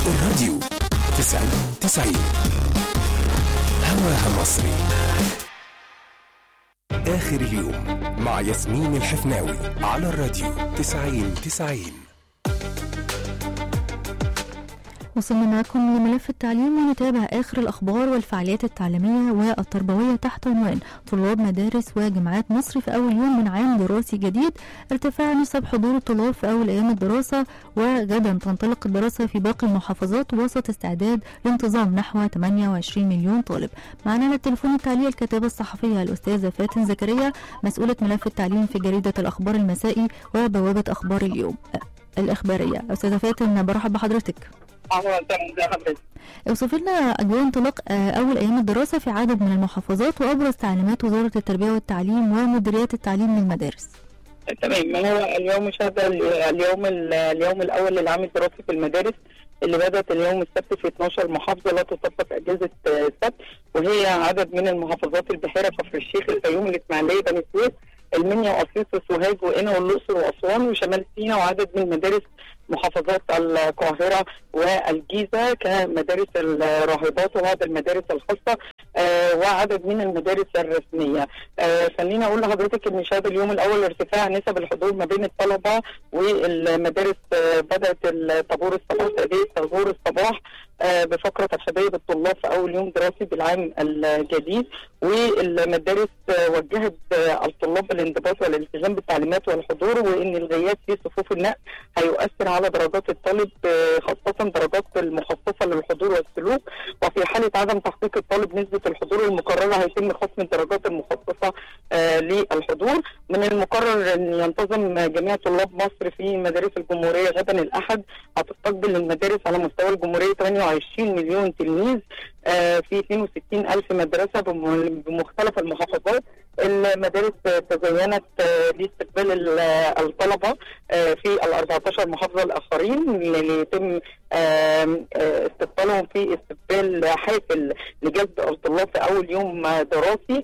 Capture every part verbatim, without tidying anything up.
الراديو تسعين تسعين هواها مصري. آخر اليوم مع ياسمين الحفناوي على الراديو تسعين تسعين. وصلنا معكم لملف التعليم ونتابع آخر الأخبار والفعاليات التعليمية والتربوية تحت عنوان طلاب مدارس وجامعات مصر في أول يوم من عام دراسي جديد، ارتفاع نسب حضور الطلاب في أول أيام الدراسة، وغدا تنطلق الدراسة في باقي المحافظات وسط استعداد لانتظام نحو ثمانية وعشرين مليون طالب. معنا على التليفون التالي الكاتبة الصحفية الأستاذة فاتن زكريا، مسؤولة ملف التعليم في جريدة الأخبار المسائي وبوابة أخبار اليوم الإخبارية. أستاذة فاتن، برحب بحضرتك. اوصف لنا أجواء انطلاق أول أيام الدراسة في عدد من المحافظات وأبرز تعليمات وزارة التربية والتعليم ومديريات التعليم للمدارس. تمام. هو اليوم شهد اليوم اليوم الأول للعام الدراسي في المدارس اللي بدأت اليوم السبت في اثناشر محافظة لا تطبق أجازة السبت، وهي عدد من المحافظات: البحيرة، كفر الشيخ، الفيوم، الإسماعيلية، بني سويف، المنيا وأسيوط وسوهاج وقنا والأقصر وأسوان وشمال سيناء، وعدد من مدارس محافظات القاهرة والجيزة كمدارس الراهبات وبعض المدارس الخاصة آه وعدد من المدارس الرسمية. آه خلينا أقول لحضرتك إن شهد اليوم الأول ارتفاع نسب الحضور ما بين الطلبة والمدارس. آه بدأت الطابور الصباح تأدية طابور الصباح آه بفقرة ترحيبية بالطلاب في أول يوم دراسي بالعام الجديد، والمدارس آه وجهت آه الطلاب بالانضباط والالتزام بالتعليمات والحضور، وإن الغياب في صفوف النقل هيؤثر على درجات الطالب خاصة درجات المخصصة للحضور والسلوك، وفي حالة عدم تحقيق الطالب نسبة الحضور المقررة هيتم خصم الدرجات المخصصة آه للحضور. من المقرر أن ينتظم جميع طلاب مصر في مدارس الجمهورية غدا الأحد. هتستقبل المدارس على مستوى الجمهورية ثمانية وعشرين مليون تلميذ آه في اثنين وستين ألف مدرسة بمختلف المحافظات. المدارس تزينت لاستقبال الطلبة في ال أربعة عشر محافظة الآخرين اللي يتم استقبالهم في استقبال حافل لجذب الطلاب في أول يوم دراسي.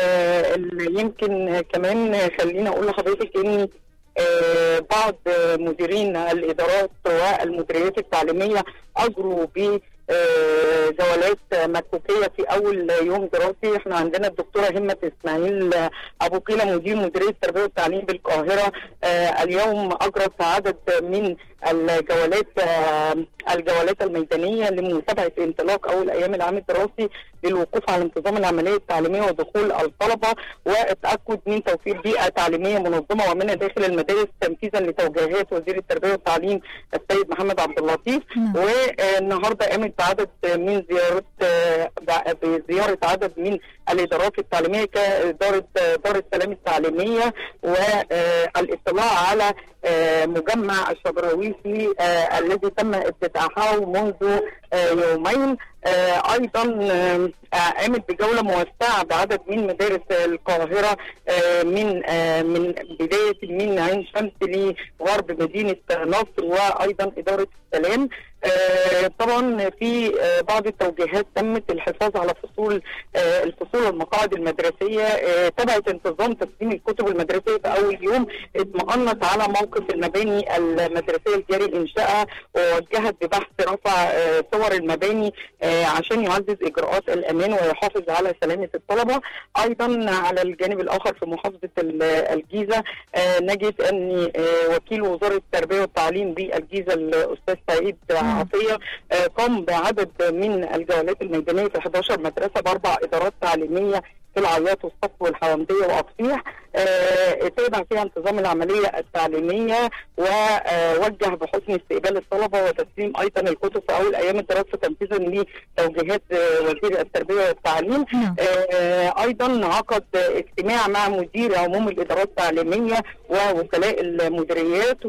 يمكن كمان خلينا أقول لحضرتك إن بعض مديرين الإدارات والمديريات التعليمية أجروا ب آه جولات مكوكية في أول يوم دراسي. احنا عندنا الدكتورة همة إسماعيل أبو قيلة مدير مديرية التربية والتعليم بالقاهرة آه اليوم أجرت عدد من الجولات آه الجولات الميدانية لمتابعة انطلاق أول أيام العام الدراسي للوقوف على انتظام العملية التعليمية ودخول الطلبة والتأكد من توفير بيئة تعليمية منظمة ومنها داخل المدارس تنفيذا لتوجيهات وزير التربية والتعليم السيد محمد عبد اللطيف. والنهارده قامت بعدد من زيارة بزيارة عدد من الإدارات التعليمية كإدارة دار السلام التعليمية والاطلاع على مجمع الشبراويسي الذي تم افتتاحه منذ يومين. ايضا قامت بجوله موسعه بعدد من مدارس القاهره من من بدايه من عين شمس لغرب مدينه نصر وايضا اداره السلام. طبعا في بعض التوجيهات تمت الحفاظ على فصول الفصول والمقاعد المدرسيه، تبعت انتظام تسليم الكتب المدرسيه في اول يوم، اطمأنت على موقف المباني المدرسيه الجاري انشائها ووجهت ببحث رفع صور المباني عشان يعزز اجراءات الامان ويحافظ على سلامه الطلبه. ايضا على الجانب الاخر في محافظه الجيزه نجد ان وكيل وزاره التربيه والتعليم بالجيزه الاستاذ سعيد عطيه قام بعدد من الجولات الميدانيه في احد عشر مدرسه باربع ادارات تعليميه في العياط والصف والحوامديه واقصيح، تابع فيها انتظام العمليه التعليميه ووجه بحسن استقبال الطلبه وتسليم ايضا الكتب في اول ايام الدراسه تنفيذا لتوجيهات وزير التربيه والتعليم. ايضا عقد اجتماع مع مدير عموم الادارات التعليميه ووكلاء المديريات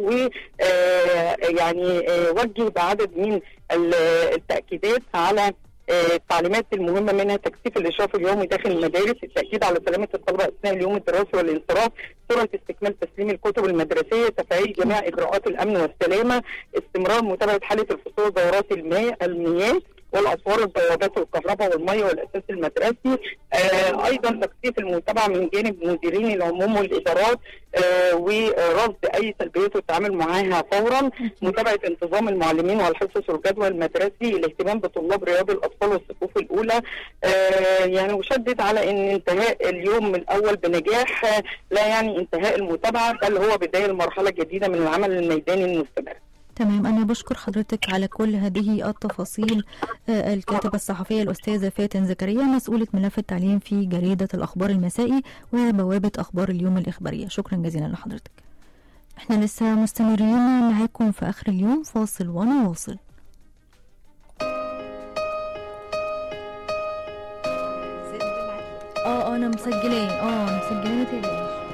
ويعني وجه بعدد من التاكيدات على التعليمات المهمه منها تكثيف الاشراف اليومي داخل المدارس، التاكيد على سلامه الطلبه اثناء اليوم الدراسي والانصراف، سرعه استكمال تسليم الكتب المدرسيه، تفعيل جميع اجراءات الامن والسلامه، استمرار متابعه حاله الفصول ودورات المياه، والاسوار البوابات والكهرباء والميه والاساس المدرسي. آه ايضا تكثيف المتابعه من جانب مديرين العموم والادارات آه ورصد اي سلبيات والتعامل معها فورا. متابعه انتظام المعلمين والحصص والجدول المدرسي. الاهتمام بطلاب رياض الاطفال والصفوف الاولى. آه يعني وشدد على ان انتهاء اليوم الاول بنجاح آه لا يعني انتهاء المتابعه، بل هو بدايه المرحله الجديده من العمل الميداني المستمر. تمام، أنا بشكر حضرتك على كل هذه التفاصيل. آه الكاتبة الصحفية الأستاذة فاتن زكريا، مسؤولة ملف التعليم في جريدة الأخبار المسائي وبوابة أخبار اليوم الإخبارية. شكرا جزيلا لحضرتك. احنا لسه مستمرين معاكم في آخر اليوم، فاصل ونواصل. اه انا مسجلاه اه مسجلاه تاني.